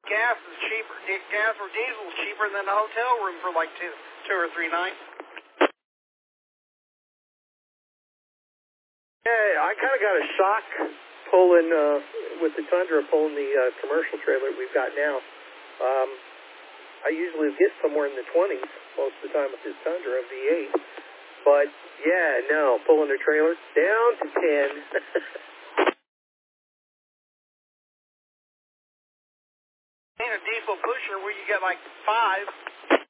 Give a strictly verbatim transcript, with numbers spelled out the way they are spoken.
gas is cheaper. Gas or diesel is cheaper than a hotel room for like two, two or three nights. Yeah, I kind of got a shock pulling uh, with the Tundra, pulling the uh, commercial trailer we've got now. Um, I usually get somewhere in the twenties most of the time with this Tundra, V eight. But, yeah, no, pulling the trailer down to ten. Ain't a diesel pusher where you get like five.